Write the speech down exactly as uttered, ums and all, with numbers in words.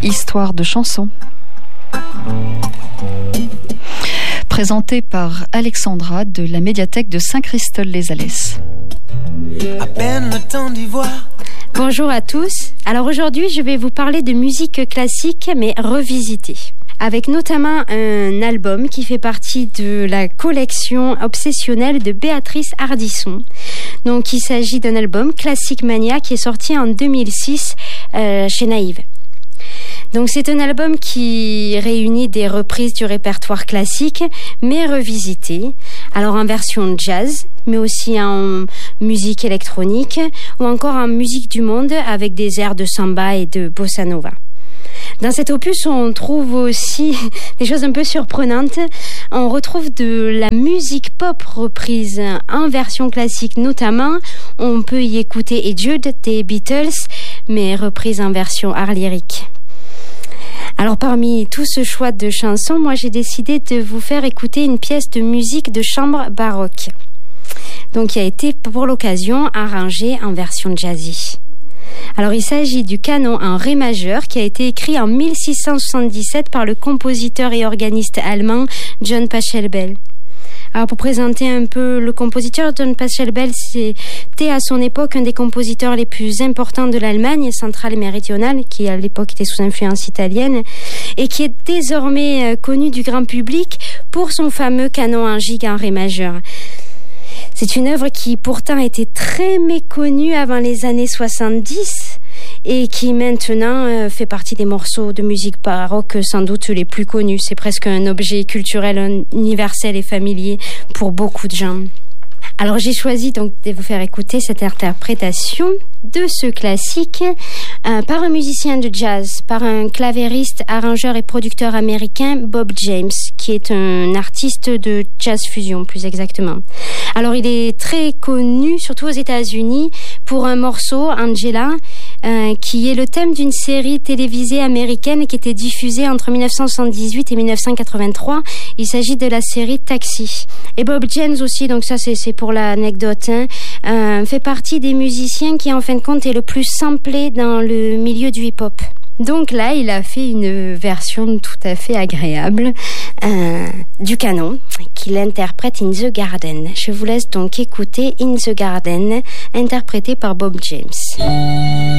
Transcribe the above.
Histoire de chansons. Présenté par Alexandra de la médiathèque de Saint-Christol-les-Alès. À peine le temps d'y voir. Bonjour à tous. Alors aujourd'hui, je vais vous parler de musique classique mais revisitée, avec notamment un album qui fait partie de la collection obsessionnelle de Béatrice Ardisson. Donc il s'agit d'un album Classic Mania qui est sorti en deux mille six euh, chez Naïve. Donc c'est un album qui réunit des reprises du répertoire classique, mais revisitées. Alors en version jazz, mais aussi en musique électronique, ou encore en musique du monde avec des airs de samba et de bossa nova. Dans cet opus, on trouve aussi des choses un peu surprenantes. On retrouve de la musique pop reprise en version classique notamment. On peut y écouter Hey Jude des Beatles, mais reprise en version art lyrique. Alors parmi tout ce choix de chansons, moi j'ai décidé de vous faire écouter une pièce de musique de chambre baroque. Donc qui a été pour l'occasion arrangée en version jazzy. Alors il s'agit du canon en ré majeur qui a été écrit en mille six cent soixante-dix-sept par le compositeur et organiste allemand John Pachelbel. Alors pour présenter un peu le compositeur, John Pachelbel, c'était à son époque un des compositeurs les plus importants de l'Allemagne centrale et méridionale, qui à l'époque était sous influence italienne, et qui est désormais connu du grand public pour son fameux canon en gigue en ré majeur. C'est une œuvre qui pourtant était très méconnue avant les années soixante-dix et qui maintenant euh, fait partie des morceaux de musique baroque sans doute les plus connus. C'est presque un objet culturel universel et familier pour beaucoup de gens. Alors j'ai choisi donc de vous faire écouter cette interprétation de ce classique euh, par un musicien de jazz, par un clavieriste, arrangeur et producteur américain, Bob James, qui est un artiste de jazz fusion plus exactement. Alors il est très connu, surtout aux États-Unis, pour un morceau, Angela, euh, qui est le thème d'une série télévisée américaine qui était diffusée entre dix-neuf cent soixante-dix-huit et dix-neuf cent quatre-vingt-trois. Il s'agit de la série Taxi. Et Bob James aussi, donc ça c'est, c'est pour l'anecdote, hein, euh, fait partie des musiciens qui en fin de compte est le plus samplé dans le milieu du hip-hop. Donc là, il a fait une version tout à fait agréable euh, du canon qu'il interprète In the Garden. Je vous laisse donc écouter In the Garden, interprété par Bob James.